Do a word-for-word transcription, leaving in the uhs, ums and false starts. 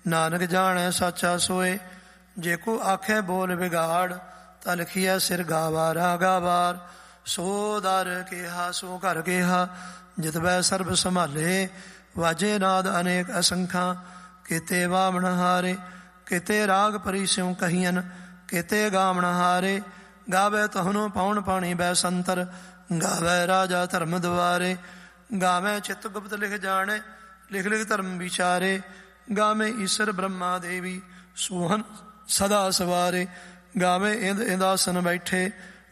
ਨਾਨਕ ਜਾਣੈ ਸਾਚਾ ਸੋਏ। ਜੇ ਕੋ ਆਖੇ ਬੋਲ ਵਿਗਾੜ, ਤਾਂ ਲਿਖੀਐ ਸਿਰ ਗਾਵਾ ਰਾਗਾ ਵਾਰ। ਸੋ ਦਰ ਕਿਹਾ ਸੋ ਘਰ ਕਿਹਾ, ਜਿਤ ਬੈ ਸਰਬ ਸੰਭਾਲੇ। ਵਾਜੇ ਨਾਦ ਅਨੇਕ ਅਸੰਖਾਂ, ਕਿਤੇ ਵਾਵਣ ਹਾਰੇ। ਕਿਤੇ ਰਾਗ ਪਰੀ ਸਿਉ ਕਹੀਅਨ, ਕਿਤੇ ਗਾਵਣ ਹਾਰੇ। ਗਾਵੇ ਤਹਨੋਂ ਪਾਉਣ ਪਾਣੀ ਬੈ ਸੰਤਰ, ਗਾਵੇ ਰਾਜਾ ਧਰਮ ਦੁਆਰੇ। ਗਾਵੇ ਚਿੱਤ ਗੁਪਤ ਲਿਖ ਜਾਣੇ, ਲਿਖ ਲਿਖ ਧਰਮ ਵਿਚਾਰੇ। ਗਾਵੇ ਈਸ਼ਰ ਬ੍ਰਹਮਾ ਦੇਵੀ, ਸੋਹਨ ਸਦਾ ਸਵਾਰੇ। ਗਾਵੇ ਇੰਦ ਇੰਦਾਸਨ ਬੈਠੇ,